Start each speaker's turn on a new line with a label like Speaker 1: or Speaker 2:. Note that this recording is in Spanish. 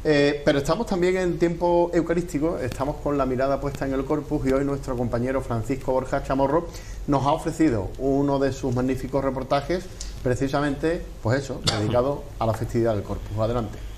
Speaker 1: Pero estamos también en tiempo eucarístico, estamos con la mirada puesta en el Corpus y hoy nuestro compañero Francisco Borja Chamorro nos ha ofrecido uno de sus magníficos reportajes, precisamente, pues eso, dedicado a la festividad del Corpus. Adelante.